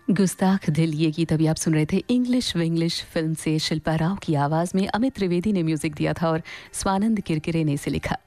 गुस्ताख दिल ये गीत अभी आप सुन रहे थे इंग्लिश विंग्लिश फिल्म से। शिल्पा राव की आवाज़ में अमित त्रिवेदी ने म्यूज़िक दिया था और स्वानंद किरकिरे ने इसे लिखा।